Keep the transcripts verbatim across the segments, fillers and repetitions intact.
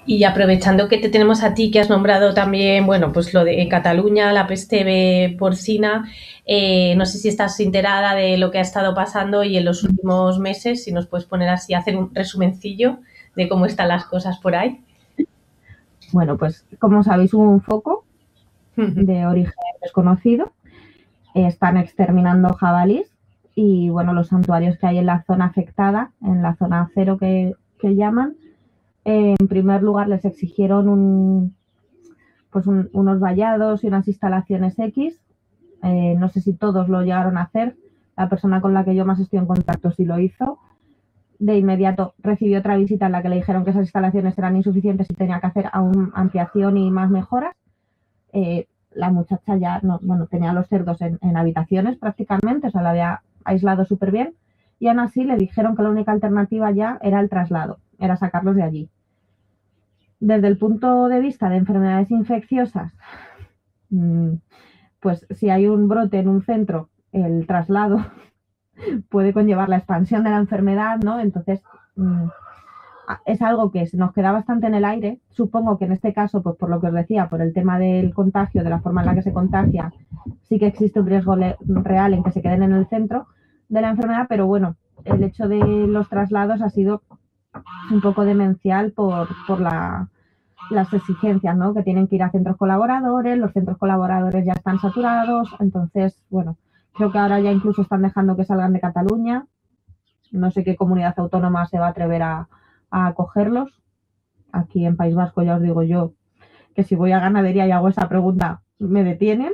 Y aprovechando que te tenemos a ti, que has nombrado también, bueno, pues lo de Cataluña, la peste porcina, eh, no sé si estás enterada de lo que ha estado pasando y en los últimos meses, si nos puedes poner así, hacer un resumencillo de cómo están las cosas por ahí. Bueno, pues como sabéis hubo un foco de origen desconocido, están exterminando jabalís y bueno, los santuarios que hay en la zona afectada, en la zona cero que, que llaman, eh, en primer lugar les exigieron un, pues un, unos vallados y unas instalaciones X, eh, no sé si todos lo llegaron a hacer, la persona con la que yo más estoy en contacto sí lo hizo. De inmediato recibió otra visita en la que le dijeron que esas instalaciones eran insuficientes y tenía que hacer aún ampliación y más mejoras. Eh, la muchacha ya no, bueno, tenía los cerdos en, en habitaciones prácticamente, o sea, la había aislado súper bien, y aún así le dijeron que la única alternativa ya era el traslado, era sacarlos de allí. Desde el punto de vista de enfermedades infecciosas, pues si hay un brote en un centro, el traslado puede conllevar la expansión de la enfermedad, ¿no? Entonces, es algo que se nos queda bastante en el aire. Supongo que en este caso, pues por lo que os decía, por el tema del contagio, de la forma en la que se contagia, sí que existe un riesgo real en que se queden en el centro de la enfermedad, pero bueno, el hecho de los traslados ha sido un poco demencial por, por la, las exigencias, ¿no? Que tienen que ir a centros colaboradores, los centros colaboradores ya están saturados, entonces, bueno, creo que ahora ya incluso están dejando que salgan de Cataluña. No sé qué comunidad autónoma se va a atrever a, a acogerlos. Aquí en País Vasco ya os digo yo que si voy a ganadería y hago esa pregunta, me detienen.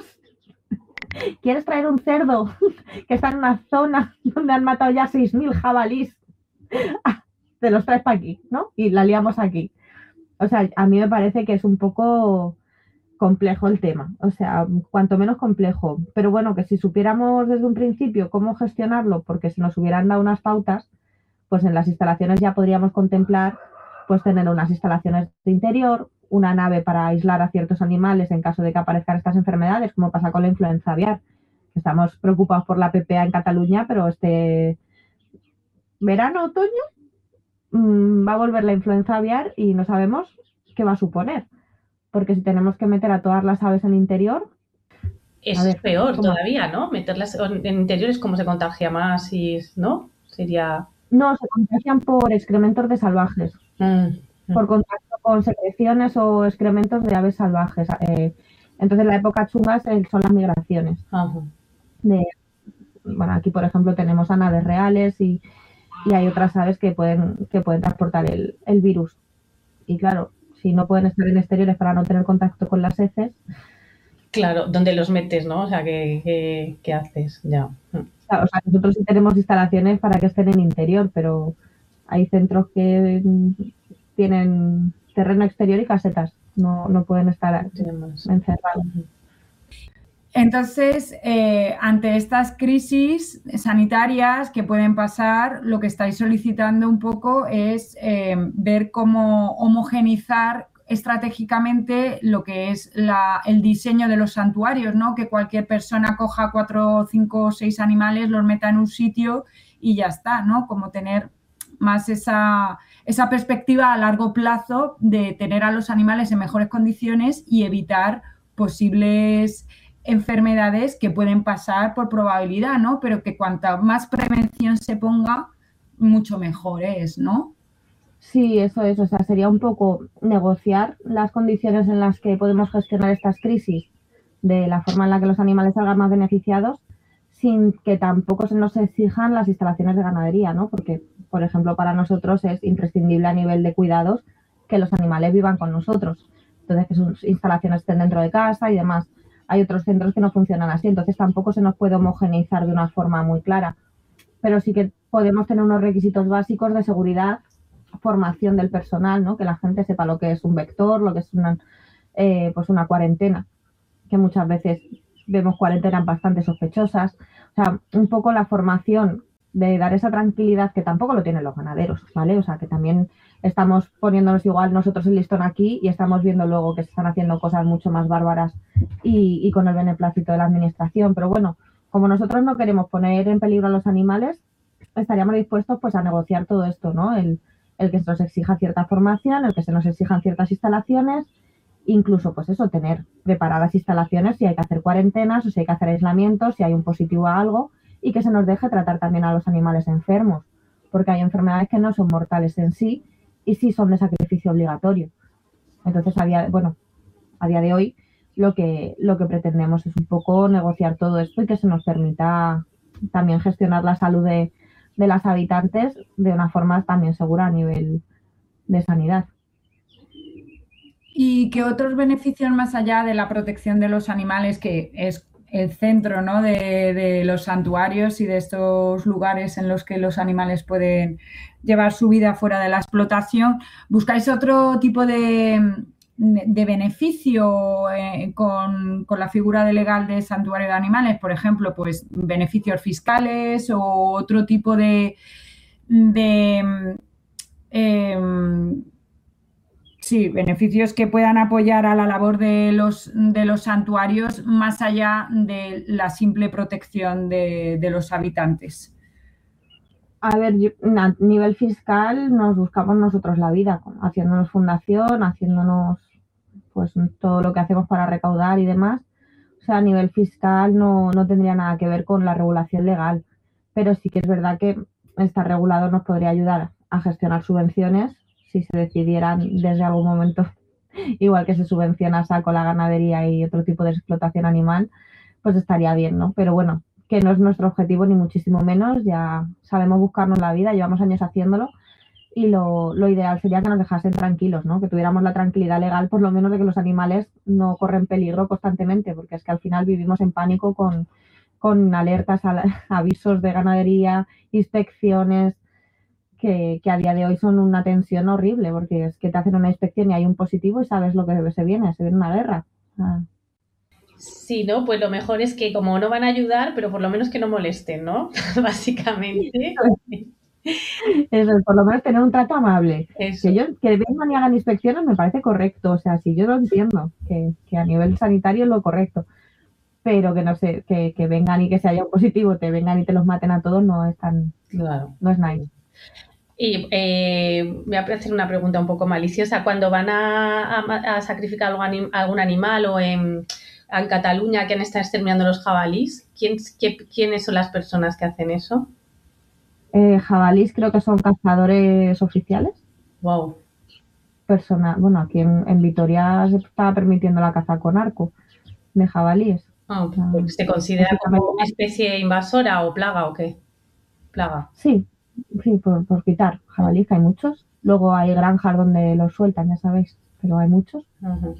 ¿Quieres traer un cerdo que está en una zona donde han matado ya seis mil jabalís? Ah, te los traes para aquí, ¿no? Y la liamos aquí. O sea, a mí me parece que es un poco complejo el tema, o sea, cuanto menos complejo, pero bueno, que si supiéramos desde un principio cómo gestionarlo, porque si nos hubieran dado unas pautas, pues en las instalaciones ya podríamos contemplar pues tener unas instalaciones de interior, una nave para aislar a ciertos animales en caso de que aparezcan estas enfermedades, como pasa con la influenza aviar. Estamos preocupados por la P P A en Cataluña, pero este verano, otoño, mmm, va a volver la influenza aviar y no sabemos qué va a suponer. Porque si tenemos que meter a todas las aves en interior... Es ver, peor todavía, ¿no? Meterlas en interior es como se contagia más y, ¿no? Sería... No, se contagian por excrementos de salvajes. Mm. Por contacto con secreciones o excrementos de aves salvajes. Eh, entonces, la época chunga son las migraciones. Uh-huh. De, bueno, aquí, por ejemplo, tenemos a naves reales y, y hay otras aves que pueden, que pueden transportar el, el virus. Y claro, si no pueden estar en exteriores para no tener contacto con las heces... Claro, ¿dónde los metes, no? O sea, ¿qué, qué, qué haces? Ya. Claro, o sea, nosotros sí tenemos instalaciones para que estén en interior, pero hay centros que tienen terreno exterior y casetas, no, no pueden estar encerrados. Entonces, eh, ante estas crisis sanitarias que pueden pasar, lo que estáis solicitando un poco es eh, ver cómo homogenizar estratégicamente lo que es la, el diseño de los santuarios, ¿no? Que cualquier persona coja cuatro, cinco o seis animales, los meta en un sitio y ya está, ¿no? Como tener más esa, esa perspectiva a largo plazo de tener a los animales en mejores condiciones y evitar posibles enfermedades que pueden pasar por probabilidad, ¿no? Pero que cuanta más prevención se ponga, mucho mejor es, ¿no? Sí, eso es, o sea, sería un poco negociar las condiciones en las que podemos gestionar estas crisis de la forma en la que los animales salgan más beneficiados sin que tampoco se nos exijan las instalaciones de ganadería, ¿no? Porque, por ejemplo, para nosotros es imprescindible a nivel de cuidados que los animales vivan con nosotros. Entonces, que sus instalaciones estén dentro de casa y demás. Hay otros centros que no funcionan así, entonces tampoco se nos puede homogeneizar de una forma muy clara. Pero sí que podemos tener unos requisitos básicos de seguridad, formación del personal, ¿no? Que la gente sepa lo que es un vector, lo que es una, eh, pues una cuarentena, que muchas veces vemos cuarentenas bastante sospechosas. O sea, un poco la formación de dar esa tranquilidad que tampoco lo tienen los ganaderos, ¿vale? O sea, que también estamos poniéndonos igual nosotros el listón aquí y estamos viendo luego que se están haciendo cosas mucho más bárbaras y, y con el beneplácito de la administración. Pero bueno, como nosotros no queremos poner en peligro a los animales, estaríamos dispuestos pues a negociar todo esto, ¿no? El, el que se nos exija cierta formación, el que se nos exijan ciertas instalaciones, incluso pues eso, tener preparadas instalaciones si hay que hacer cuarentenas o si hay que hacer aislamientos, si hay un positivo a algo, y que se nos deje tratar también a los animales enfermos, porque hay enfermedades que no son mortales en sí y sí son de sacrificio obligatorio. Entonces, a día, bueno, a día de hoy lo que, lo que pretendemos es un poco negociar todo esto y que se nos permita también gestionar la salud de, de las habitantes de una forma también segura a nivel de sanidad. ¿Y qué otros beneficios más allá de la protección de los animales, que es el centro, ¿no?, de, de los santuarios y de estos lugares en los que los animales pueden llevar su vida fuera de la explotación, buscáis otro tipo de, de beneficio eh, con, con la figura de legal de santuario de animales? Por ejemplo, pues beneficios fiscales o otro tipo de... de eh, Sí, beneficios que puedan apoyar a la labor de los, de los santuarios más allá de la simple protección de, de los habitantes. A ver, yo, a nivel fiscal nos buscamos nosotros la vida, haciéndonos fundación, haciéndonos pues todo lo que hacemos para recaudar y demás. O sea, a nivel fiscal no, no tendría nada que ver con la regulación legal, pero sí que es verdad que estar regulado nos podría ayudar a gestionar subvenciones si se decidieran desde algún momento, igual que se subvenciona a saco la ganadería y otro tipo de explotación animal, pues estaría bien, ¿no? Pero bueno, que no es nuestro objetivo ni muchísimo menos, ya sabemos buscarnos la vida, llevamos años haciéndolo y lo, lo ideal sería que nos dejasen tranquilos, ¿no? Que tuviéramos la tranquilidad legal, por lo menos, de que los animales no corren peligro constantemente, porque es que al final vivimos en pánico con, con alertas, avisos de ganadería, inspecciones, Que, que a día de hoy son una tensión horrible, porque es que te hacen una inspección y hay un positivo y sabes lo que se viene, se viene una guerra. Ah. Sí, ¿no? Pues lo mejor es que como no van a ayudar, pero por lo menos que no molesten, ¿no? Básicamente. Eso es, por lo menos tener un trato amable. Eso. Que yo, que vengan y hagan inspecciones me parece correcto, o sea, si yo lo entiendo, que, que a nivel sanitario es lo correcto, pero que no sé, que, que vengan y que se haya un positivo, te vengan y te los maten a todos, no es tan, Claro. No es nice. Y eh, voy a hacer una pregunta un poco maliciosa. Cuando van a, a, a sacrificar algún, anim, algún animal o en, en Cataluña que han estado exterminando los jabalís, ¿quién, qué, ¿quiénes son las personas que hacen eso? Eh, jabalís creo que son cazadores oficiales. Wow. Persona, bueno, aquí en, en Vitoria se estaba permitiendo la caza con arco de jabalíes. Oh, pues ¿se considera como una especie invasora o plaga o qué? Plaga. Sí, sí, por, por quitar jabalíes, que hay muchos. Luego hay granjas donde los sueltan, ya sabéis, pero hay muchos. Uh-huh.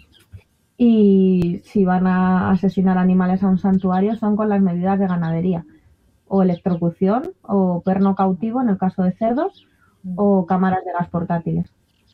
Y si van a asesinar animales a un santuario son con las medidas de ganadería. O electrocución, o perno cautivo en el caso de cerdos, uh-huh. o cámaras de gas portátiles.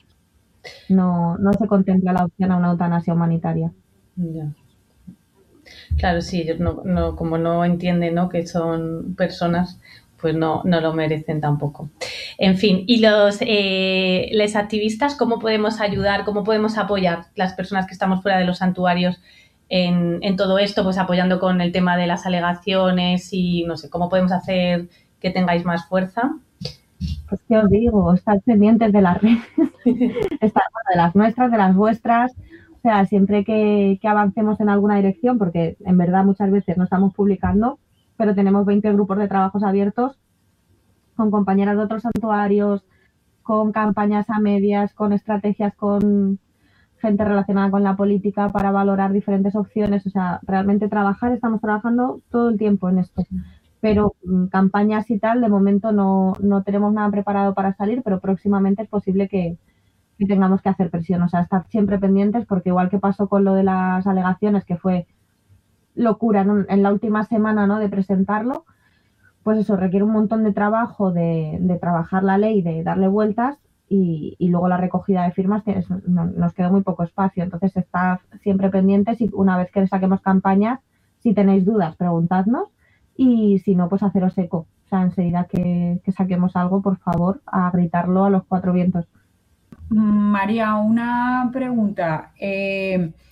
No, no se contempla la opción a una eutanasia humanitaria. Yeah. Claro, sí, ellos no, no, como no entienden, ¿no?, que son personas, pues no, no lo merecen tampoco. En fin, y los eh, les activistas, ¿cómo podemos ayudar, cómo podemos apoyar las personas que estamos fuera de los santuarios en, en todo esto? Pues apoyando con el tema de las alegaciones y no sé, ¿cómo podemos hacer que tengáis más fuerza? Pues qué os digo, estar pendientes de las redes, estar de las nuestras, de las vuestras. O sea, siempre que, que avancemos en alguna dirección, porque en verdad muchas veces no estamos publicando, pero tenemos veinte grupos de trabajos abiertos con compañeras de otros santuarios, con campañas a medias, con estrategias, con gente relacionada con la política para valorar diferentes opciones. O sea, realmente trabajar, estamos trabajando todo el tiempo en esto. Pero campañas y tal, de momento no, no tenemos nada preparado para salir, pero próximamente es posible que, que tengamos que hacer presión. O sea, estar siempre pendientes, porque igual que pasó con lo de las alegaciones, que fue locura, ¿no?, en la última semana, ¿no?, de presentarlo, pues eso requiere un montón de trabajo, de, de trabajar la ley, de darle vueltas, y, y luego la recogida de firmas, tienes, no, nos quedó muy poco espacio. Entonces, estar siempre pendientes y una vez que saquemos campañas, si tenéis dudas, preguntadnos. Y si no, pues haceros eco. O sea, enseguida que, que saquemos algo, por favor, a gritarlo a los cuatro vientos. María, una pregunta. Eh,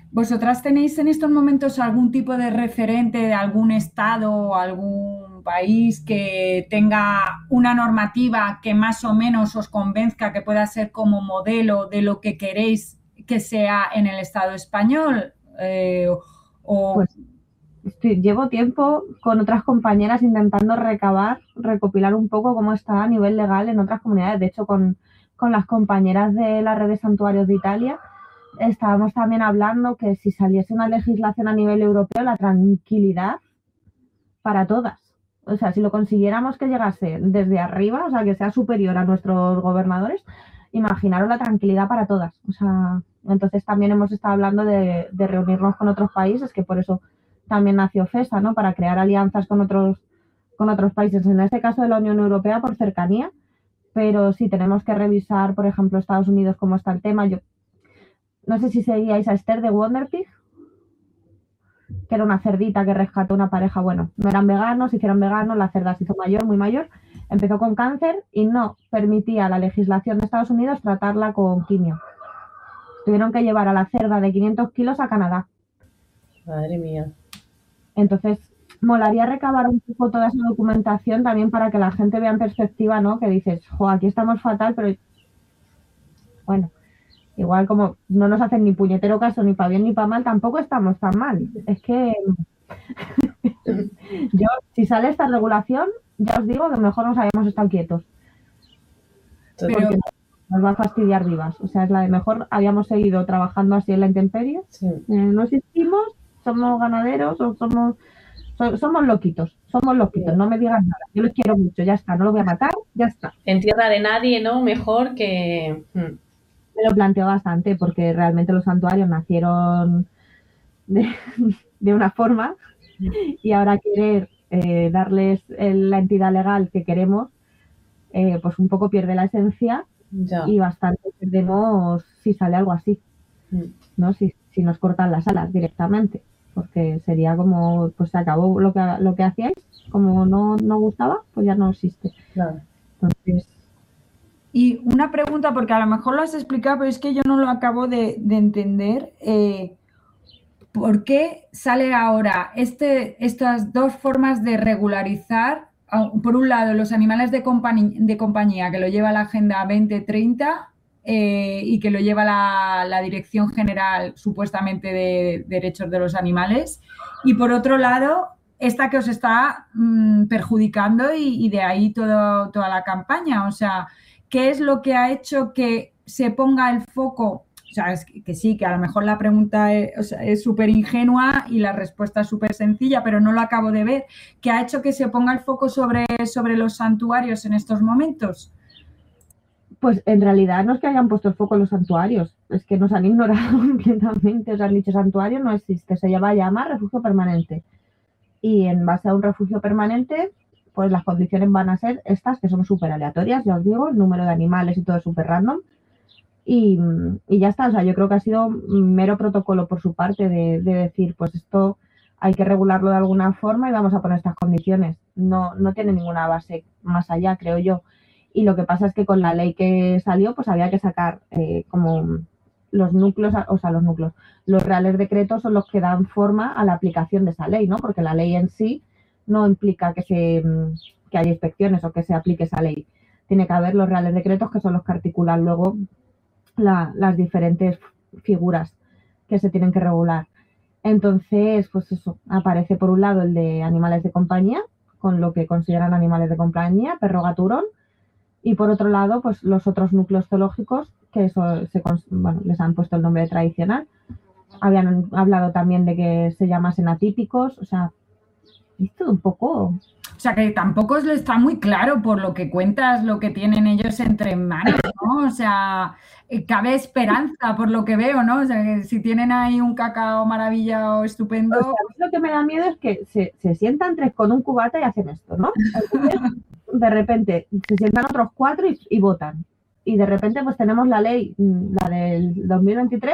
¿Vosotras tenéis en estos momentos algún tipo de referente de algún estado o algún país que tenga una normativa que más o menos os convenzca, que pueda ser como modelo de lo que queréis que sea en el Estado español? Eh, o... Pues estoy- llevo tiempo con otras compañeras intentando recabar, recopilar un poco cómo está a nivel legal en otras comunidades. De hecho, con, con las compañeras de la red de santuarios de Italia, estábamos también hablando que si saliese una legislación a nivel europeo, la tranquilidad para todas. O sea, si lo consiguiéramos que llegase desde arriba, o sea, que sea superior a nuestros gobernadores, imaginaros la tranquilidad para todas. O sea, entonces también hemos estado hablando de, de reunirnos con otros países, que por eso también nació FESA, ¿no? Para crear alianzas con otros, con otros países, en este caso de la Unión Europea por cercanía, pero sí tenemos que revisar, por ejemplo, Estados Unidos, cómo está el tema. Yo no sé si seguíais a Esther de Wonder Pig, que era una cerdita que rescató una pareja, bueno, no eran veganos, se hicieron veganos, la cerda se hizo mayor, muy mayor, empezó con cáncer y no permitía la legislación de Estados Unidos tratarla con quimio. Tuvieron que llevar a la cerda de quinientos kilos a Canadá. Madre mía. Entonces, molaría recabar un poco toda esa documentación también para que la gente vea en perspectiva, ¿no? Que dices, jo, aquí estamos fatal, pero bueno, igual como no nos hacen ni puñetero caso ni para bien ni para mal, tampoco estamos tan mal. Es que yo, si sale esta regulación, ya os digo que mejor nos habíamos estado quietos. Pero, nos va a fastidiar vivas. O sea, es la de mejor habíamos seguido trabajando así en la intemperie. Sí. Eh, no existimos, somos ganaderos o somos, so, somos loquitos. Somos loquitos, no me digas nada. Yo los quiero mucho, ya está, no los voy a matar, ya está. En tierra de nadie, ¿no? Mejor que... Hmm. Me lo planteo bastante porque realmente los santuarios nacieron de, de una forma y ahora querer eh, darles el, la entidad legal que queremos, eh, pues un poco pierde la esencia Ya. y bastante perdemos si sale algo así, ¿no? Si, si nos cortan las alas directamente, porque sería como, pues se acabó lo que, lo que hacíais, como no, no gustaba, pues ya no existe. Claro. Entonces... Y una pregunta, porque a lo mejor lo has explicado, pero es que yo no lo acabo de, de entender. Eh, ¿Por qué sale ahora este, estas dos formas de regularizar? Por un lado, los animales de, compañía, de compañía, que lo lleva la Agenda veinte treinta eh, y que lo lleva la, la Dirección General, supuestamente, de Derechos de los Animales. Y por otro lado, esta que os está mmm, perjudicando y, y de ahí todo, toda la campaña. O sea, ¿qué es lo que ha hecho que se ponga el foco? O sea, es que, que sí, que a lo mejor la pregunta es súper ingenua y la respuesta es súper sencilla, pero no lo acabo de ver. ¿Qué ha hecho que se ponga el foco sobre, sobre los santuarios en estos momentos? Pues en realidad no es que hayan puesto el foco en los santuarios, es que nos han ignorado completamente. Os han dicho santuario no existe, se llama a llamar refugio permanente. Y en base a un refugio permanente, pues las condiciones van a ser estas, que son súper aleatorias, ya os digo, el número de animales y todo es súper random. Y, y ya está, o sea, yo creo que ha sido mero protocolo por su parte de, de decir, pues esto hay que regularlo de alguna forma y vamos a poner estas condiciones. No, no tiene ninguna base más allá, creo yo. Y lo que pasa es que con la ley que salió, pues había que sacar eh, como los núcleos, o sea, los núcleos, los reales decretos son los que dan forma a la aplicación de esa ley, ¿no? Porque la ley en sí no implica que, se, que haya inspecciones o que se aplique esa ley. Tiene que haber los reales decretos que son los que articulan luego La, las diferentes figuras que se tienen que regular. Entonces, pues eso, aparece por un lado el de animales de compañía, con lo que consideran animales de compañía, perro, gato, hurón, y por otro lado, pues los otros núcleos zoológicos, que eso se, bueno, les han puesto el nombre de tradicional. Habían hablado también de que se llamasen atípicos, o sea, es todo un poco... O sea, que tampoco os lo está muy claro por lo que cuentas, lo que tienen ellos entre manos, ¿no? O sea, cabe esperanza por lo que veo, ¿no? O sea, que si tienen ahí un cacao maravilla o estupendo... O sea, a mí lo que me da miedo es que se, se sientan tres con un cubata y hacen esto, ¿no? Entonces, de repente, se sientan otros cuatro y, y votan. Y de repente, pues tenemos la ley, la del dos mil veintitrés,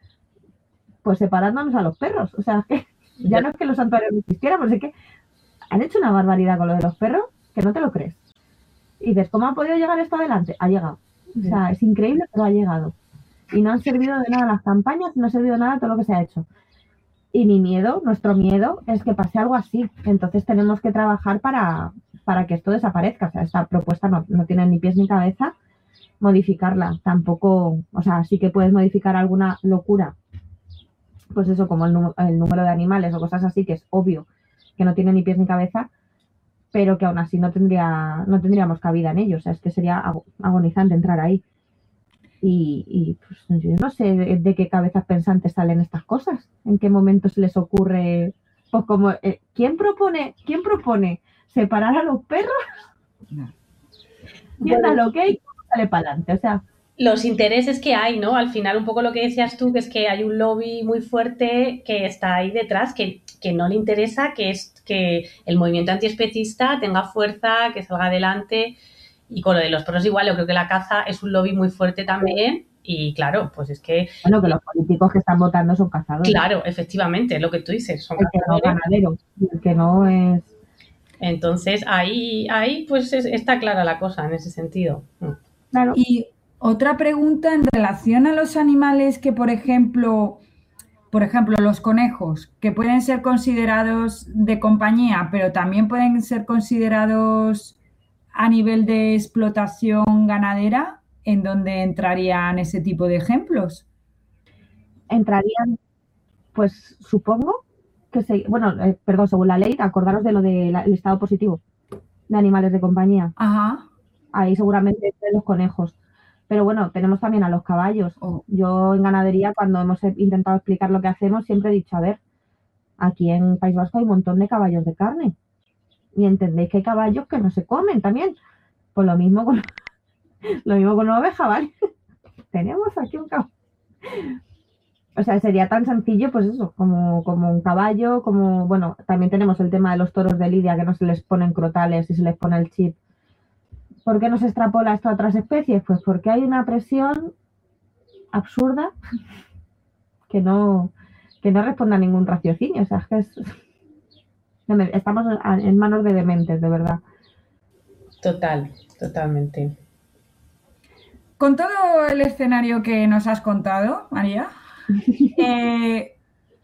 pues separándonos a los perros. O sea, que ya no es que los santuarios no existieran, pues es que han hecho una barbaridad con lo de los perros que no te lo crees. Y dices, ¿cómo ha podido llegar esto adelante? Ha llegado. O sea, es increíble, pero ha llegado. y no han servido de nada las campañas, no ha servido de nada todo lo que se ha hecho. Y mi miedo, nuestro miedo, es que pase algo así. Entonces tenemos que trabajar para, para que esto desaparezca. O sea, esta propuesta no, no tiene ni pies ni cabeza. Modificarla tampoco, o sea, sí que puedes modificar alguna locura, pues eso, como el, el número de animales o cosas así, que es obvio que no tiene ni pies ni cabeza, pero que aún así no tendría, no tendríamos cabida en ello. O sea, es que sería agonizante entrar ahí. Y, y pues, yo no sé de, de qué cabezas pensantes salen estas cosas, en qué momento se les ocurre, pues como, eh, ¿quién propone, quién propone separar a los perros? No. ¿Quién da lo que hay? Sale para adelante, o sea. Los intereses que hay, ¿no? Al final, un poco lo que decías tú, que es que hay un lobby muy fuerte que está ahí detrás, que, que no le interesa que, es, que el movimiento antiespecista tenga fuerza, que salga adelante. Y con lo de los perros igual, yo creo que la caza es un lobby muy fuerte también. Y claro, pues es que... Bueno, que los políticos que están votando son cazadores. Claro, efectivamente, es lo que tú dices. Son el que no ganadero, el que no es... Entonces, ahí, ahí pues es, está clara la cosa en ese sentido. Claro. Y otra pregunta en relación a los animales que, por ejemplo, por ejemplo, los conejos, que pueden ser considerados de compañía, pero también pueden ser considerados a nivel de explotación ganadera, ¿en dónde entrarían ese tipo de ejemplos? Entrarían, pues supongo que se, bueno, eh, perdón, según la ley, acordaros de lo del de estado positivo de animales de compañía. Ajá. Ahí seguramente entre los conejos. Pero bueno, tenemos también a los caballos. Oh. Yo en ganadería, cuando hemos intentado explicar lo que hacemos, siempre he dicho, a ver, aquí en País Vasco hay un montón de caballos de carne. Y entendéis que hay caballos que no se comen también. Pues lo mismo con, lo mismo con una oveja, ¿vale? Tenemos aquí un caballo. O sea, sería tan sencillo, pues eso, como, como un caballo, como, bueno, también tenemos el tema de los toros de lidia, que no se les ponen crotales y se les pone el chip. ¿Por qué no se extrapola esto a otras especies? Pues porque hay una presión absurda que no, que no responde a ningún raciocinio. O sea, es que es, estamos en manos de dementes, de verdad. Total, totalmente. Con todo el escenario que nos has contado, María, eh,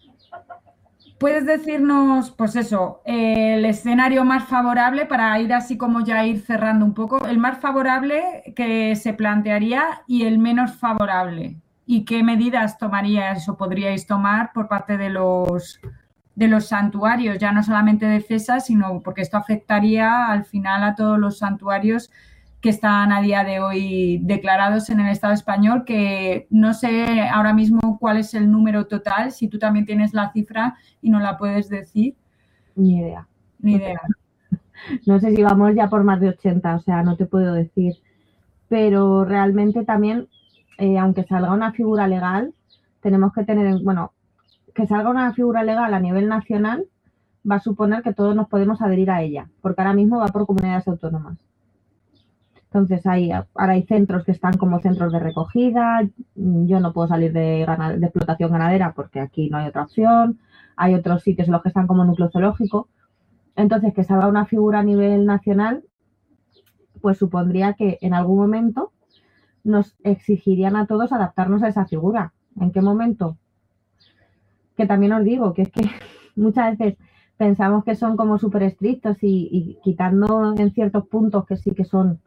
¿puedes decirnos, pues eso, eh, el escenario más favorable para ir así como ya ir cerrando un poco, el más favorable que se plantearía y el menos favorable? ¿Y qué medidas tomaríais o podríais tomar por parte de los, de los santuarios, ya no solamente de CESA, sino porque esto afectaría al final a todos los santuarios que están a día de hoy declarados en el Estado español, que no sé ahora mismo cuál es el número total, si tú también tienes la cifra y no la puedes decir. Ni idea. Ni idea. No sé si vamos ya por más de ochenta, o sea, no te puedo decir. Pero realmente también, eh, aunque salga una figura legal, tenemos que tener en, bueno, que salga una figura legal a nivel nacional va a suponer que todos nos podemos adherir a ella, porque ahora mismo va por comunidades autónomas. Entonces, hay, ahora hay centros que están como centros de recogida. Yo no puedo salir de, de explotación ganadera porque aquí no hay otra opción. Hay otros sitios en los que están como núcleo zoológico. Entonces, que salga una figura a nivel nacional, pues supondría que en algún momento nos exigirían a todos adaptarnos a esa figura. ¿En qué momento? Que también os digo que es que muchas veces pensamos que son como súper estrictos y, y quitando en ciertos puntos que sí que son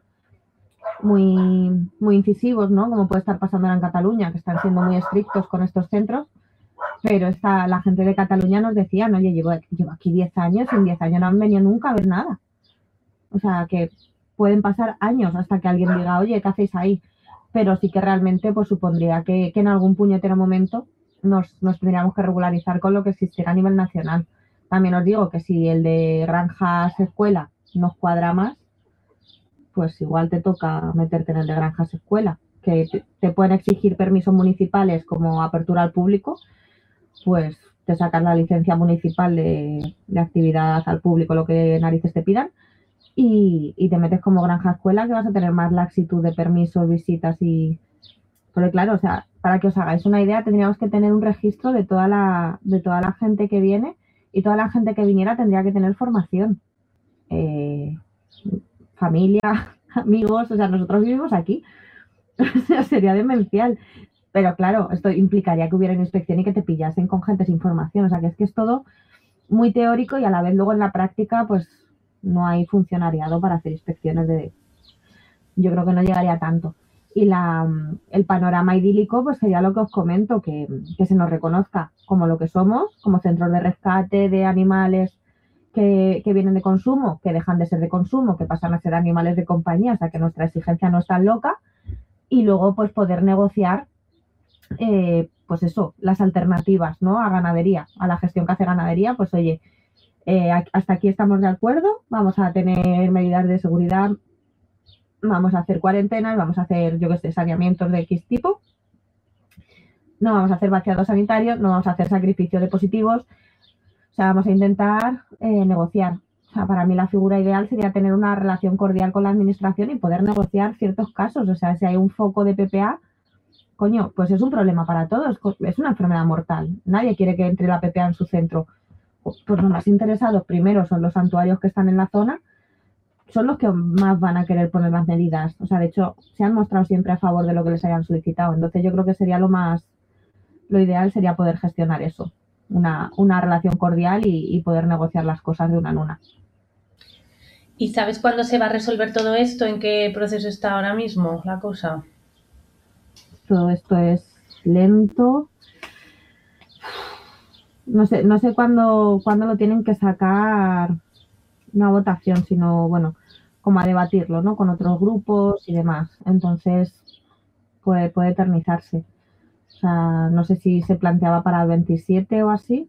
muy, muy incisivos, ¿no? Como puede estar pasando ahora en Cataluña, que están siendo muy estrictos con estos centros, pero esta, la gente de Cataluña nos decía, no, oye, llevo, llevo aquí diez años y en diez años no han venido nunca a ver nada. O sea, que pueden pasar años hasta que alguien diga, oye, ¿qué hacéis ahí? Pero sí que realmente pues supondría que, que en algún puñetero momento nos, nos tendríamos que regularizar con lo que existiera a nivel nacional. También os digo que si el de granjas escuela nos cuadra más, pues igual te toca meterte en el de granjas escuela, que te, te pueden exigir permisos municipales como apertura al público, pues te sacas la licencia municipal de, de actividad al público, lo que narices te pidan, y, y te metes como granja escuela, que vas a tener más laxitud de permisos, visitas y... Porque claro, o sea, para que os hagáis una idea, tendríamos que tener un registro de toda la, de toda la gente que viene, y toda la gente que viniera tendría que tener formación. Eh, familia, amigos, o sea, nosotros vivimos aquí. O sea, sería demencial. Pero claro, esto implicaría que hubiera una inspección y que te pillasen con gente sin formación. O sea, que es que es todo muy teórico y a la vez luego en la práctica pues no hay funcionariado para hacer inspecciones de... Yo creo que no llegaría a tanto. Y la, el panorama idílico pues sería lo que os comento, que, que se nos reconozca como lo que somos, como centros de rescate de animales que, que vienen de consumo, que dejan de ser de consumo, que pasan a ser animales de compañía, o sea que nuestra exigencia no es tan loca, y luego pues poder negociar eh, pues eso, las alternativas, ¿no? A ganadería, a la gestión que hace ganadería, pues oye, eh, hasta aquí estamos de acuerdo, vamos a tener medidas de seguridad, vamos a hacer cuarentenas, vamos a hacer, yo qué sé, saneamientos de X tipo, no vamos a hacer vaciados sanitarios, no vamos a hacer sacrificio de positivos, o sea, vamos a intentar eh, negociar. O sea, para mí la figura ideal sería tener una relación cordial con la administración y poder negociar ciertos casos. O sea, si hay un foco de P P A, coño, pues es un problema para todos, es una enfermedad mortal. Nadie quiere que entre la P P A en su centro. Pues los más interesados primero son los santuarios que están en la zona, son los que más van a querer poner las medidas. O sea, de hecho, se han mostrado siempre a favor de lo que les hayan solicitado. Entonces yo creo que sería lo más, lo ideal sería poder gestionar eso, una, una relación cordial y, y poder negociar las cosas de una en una. ¿Y sabes cuándo se va a resolver todo esto? ¿En qué proceso está ahora mismo la cosa? Todo esto es lento. No sé, no sé cuándo, cuándo lo tienen que sacar, una votación, sino, bueno, como a debatirlo, ¿no? Con otros grupos y demás. Entonces, puede, puede eternizarse. O sea, no sé si se planteaba para el veintisiete o así.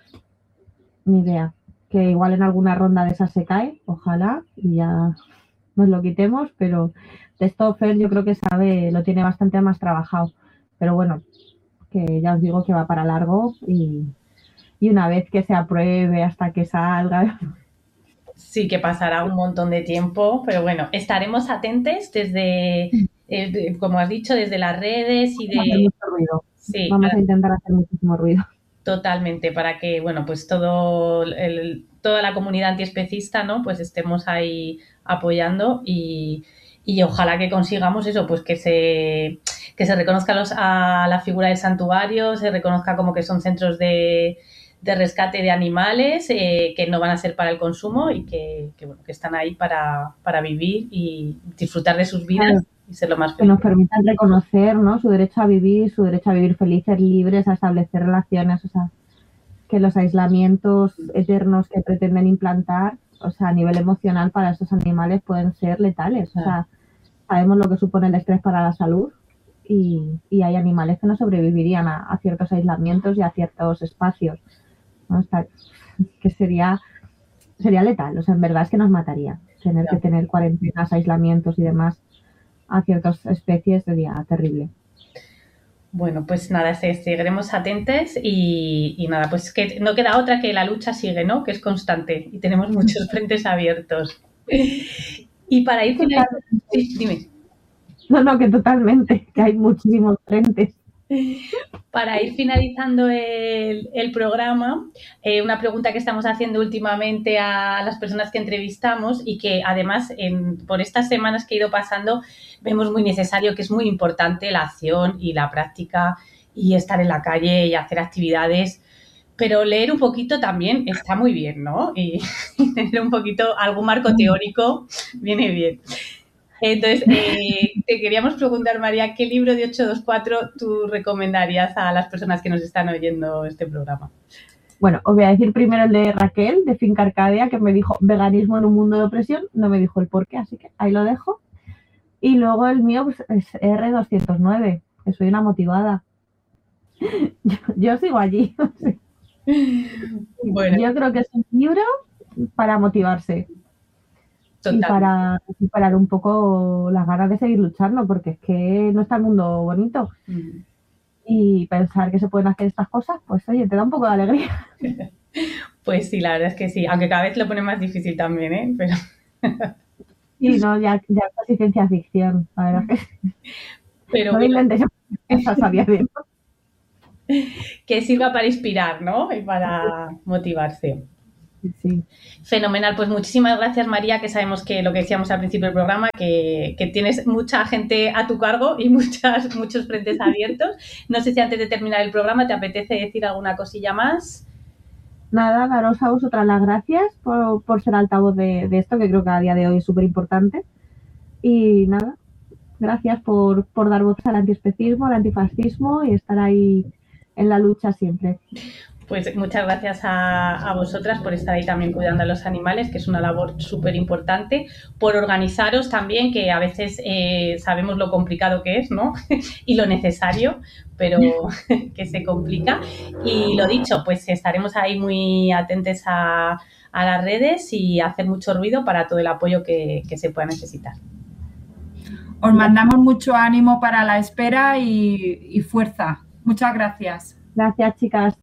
Ni idea. Que igual en alguna ronda de esas se cae, ojalá, y ya nos lo quitemos, pero de esto Fer yo creo que sabe, lo tiene bastante más trabajado. Pero bueno, que ya os digo que va para largo y, y una vez que se apruebe hasta que salga... Sí que pasará un montón de tiempo, pero bueno, estaremos atentos desde, eh, como has dicho, desde las redes y de... Vamos a hacer mucho ruido. Sí, Vamos a intentar hacer muchísimo ruido. Totalmente, para que, bueno, pues todo el, toda la comunidad antiespecista, ¿no? Pues estemos ahí apoyando y, y ojalá que consigamos eso, pues que se, que se reconozca los, a la figura del santuario, se reconozca como que son centros de, de rescate de animales, eh, que no van a ser para el consumo y que, que, bueno, que están ahí para, para vivir y disfrutar de sus vidas. Claro. Y ser lo más que nos permitan reconocer, ¿no? Su derecho a vivir, su derecho a vivir felices, libres, a establecer relaciones, o sea, que los aislamientos eternos que pretenden implantar, o sea, a nivel emocional para esos animales pueden ser letales. O sea, sabemos lo que supone el estrés para la salud y, y hay animales que no sobrevivirían a, a ciertos aislamientos y a ciertos espacios, ¿no? O sea, que sería, sería letal, o sea, en verdad es que nos mataría tener que tener cuarentenas, aislamientos y demás a ciertas especies sería terrible. Bueno, pues nada, seguiremos atentos y, y nada, pues que no queda otra que la lucha sigue, ¿no? Que es constante y tenemos muchos frentes abiertos. Y para ir finalizando... Sí, dime. No, no, que totalmente, que hay muchísimos frentes. Para ir finalizando el, el programa, eh, una pregunta que estamos haciendo últimamente a las personas que entrevistamos y que además en, por estas semanas que he ido pasando vemos muy necesario, que es muy importante la acción y la práctica y estar en la calle y hacer actividades, pero leer un poquito también está muy bien, ¿no? Y, y tener un poquito, algún marco teórico viene bien. Entonces, eh, te queríamos preguntar, María, ¿qué libro de ocho dos cuatro tú recomendarías a las personas que nos están oyendo este programa? Bueno, os voy a decir primero el de Raquel, de Finca Arcadia, que me dijo veganismo en un mundo de opresión, no me dijo el por qué, así que ahí lo dejo. Y luego el mío pues, es R doscientos nueve, que soy una motivada. Yo, yo sigo allí. Bueno. Yo creo que es un libro para motivarse. Total. Y para superar un poco las ganas de seguir luchando, porque es que no está el mundo bonito. Mm. Y pensar que se pueden hacer estas cosas, pues oye, te da un poco de alegría. Pues sí, la verdad es que sí, aunque cada vez lo pone más difícil también, ¿eh? Pero... Sí, no, ya, ya es casi ciencia ficción, la verdad que sí. Pero no bueno, inventes esas sabía bien. Que sirva para inspirar, ¿no? Y para motivarse. Sí. Fenomenal, pues muchísimas gracias, María, que sabemos que lo que decíamos al principio del programa, que, que tienes mucha gente a tu cargo y muchas, muchos frentes abiertos. No sé si antes de terminar el programa te apetece decir alguna cosilla más. Nada, daros a vosotras las gracias por, por ser altavoz de, de esto, que creo que a día de hoy es súper importante. Y nada, gracias por, por dar voz al antiespecismo, al antifascismo y estar ahí en la lucha siempre. Pues muchas gracias a, a vosotras por estar ahí también cuidando a los animales, que es una labor súper importante, por organizaros también, que a veces eh, sabemos lo complicado que es, ¿no? Y lo necesario, pero que se complica. Y lo dicho, pues estaremos ahí muy atentos a, a las redes y a hacer mucho ruido para todo el apoyo que, que se pueda necesitar. Os mandamos mucho ánimo para la espera y, y fuerza. Muchas gracias. Gracias, chicas.